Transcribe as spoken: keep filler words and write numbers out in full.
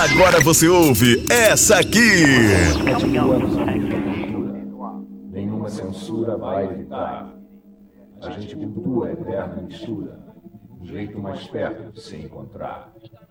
Agora você ouve essa aqui. Nenhuma censura vai evitar. A gente cultua a eterna mistura. Um jeito mais perto de se encontrar.